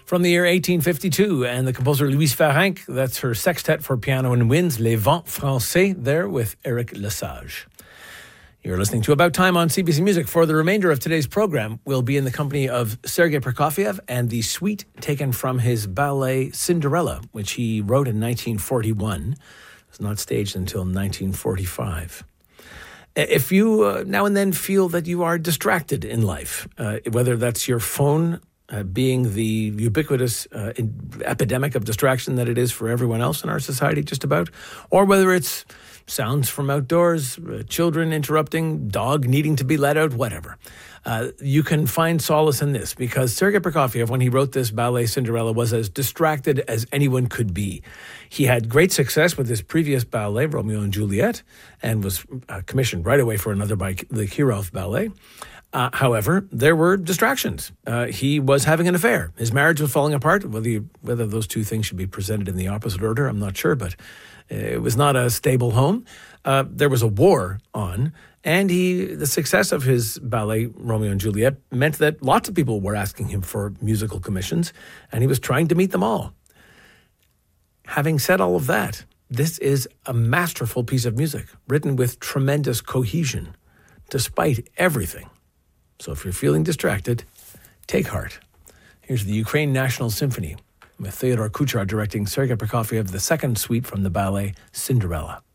From the year 1852, and the composer Louise Farenc, that's her sextet for piano and winds, Les Vents Français, there with Eric Lesage. You're listening to About Time on CBC Music. For the remainder of today's program, we'll be in the company of Sergei Prokofiev and the suite taken from his ballet Cinderella, which he wrote in 1941. It was not staged until 1945. If you now and then feel that you are distracted in life, whether that's your phone being the ubiquitous epidemic of distraction that it is for everyone else in our society just about, or whether it's sounds from outdoors, children interrupting, dog needing to be let out, whatever. You can find solace in this because Sergei Prokofiev, when he wrote this ballet Cinderella, was as distracted as anyone could be. He had great success with his previous ballet, Romeo and Juliet, and was commissioned right away for another by the Kirov Ballet. However, there were distractions. He was having an affair. His marriage was falling apart. Whether those two things should be presented in the opposite order, I'm not sure, but it was not a stable home. There was a war on, and the success of his ballet, Romeo and Juliet, meant that lots of people were asking him for musical commissions, and he was trying to meet them all. Having said all of that, this is a masterful piece of music, written with tremendous cohesion, despite everything. So if you're feeling distracted, take heart. Here's the Ukraine National Symphony with Theodore Kuchar directing Sergei Prokofiev, the second suite from the ballet Cinderella.